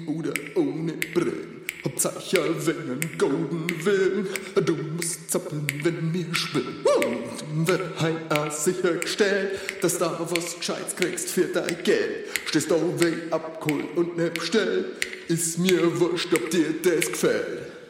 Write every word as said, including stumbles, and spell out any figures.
oder ohne Brillen. Hauptsache wenn ein Golden will. Du musst zappeln, wenn mir schwillt. Und wird heim auch sichergestellt, dass da was Gescheites kriegst für dein Geld. Stehst da weh abgeholt und ne bestellt. Ist mir wurscht, ob dir das gefällt.